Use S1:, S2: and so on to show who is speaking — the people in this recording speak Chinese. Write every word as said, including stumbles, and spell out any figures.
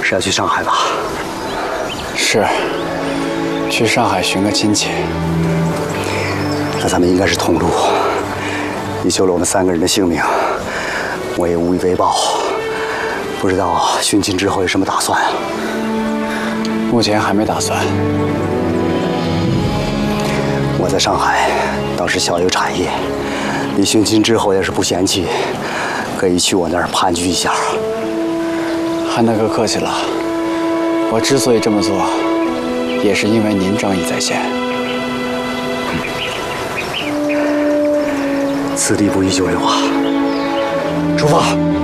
S1: 是要去上海吧？
S2: 是，去上海寻个亲戚。
S1: 那咱们应该是同路。你救了我们三个人的性命，我也无以为报。不知道寻亲之后有什么打算啊？
S2: 目前还没打算。
S1: 我在上海倒是小有产业，你寻亲之后要是不嫌弃，可以去我那儿盘踞一下。
S2: 韩大哥客气了，我之所以这么做，也是因为您仗义在先。
S1: 此地不宜久留啊，出发。